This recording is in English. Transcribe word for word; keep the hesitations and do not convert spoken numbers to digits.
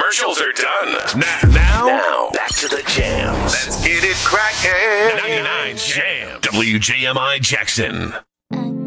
commercials are done. Now, now, now back to the jams. Let's get it crackin'. ninety-nine Jam. W J M I Jackson. I